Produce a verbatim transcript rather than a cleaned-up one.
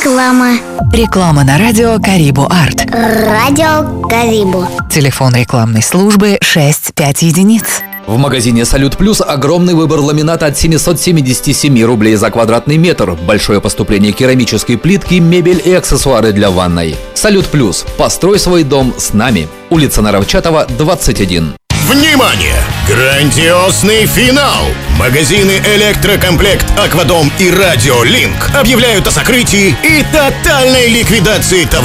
Реклама. Реклама на радио Карибу Арт. Радио Карибу. Телефон рекламной службы шесть пять единиц. В магазине «Салют Плюс» огромный выбор ламината от семьсот семьдесят семь рублей за квадратный метр, большое поступление керамической плитки, мебель и аксессуары для ванной. «Салют Плюс». Построй свой дом с нами. Улица Наровчатова, двадцать один. Внимание! Грандиозный финал! Магазины «Электрокомплект», «Аквадом» и «Радиолинк» объявляют о закрытии и тотальной ликвидации товаров.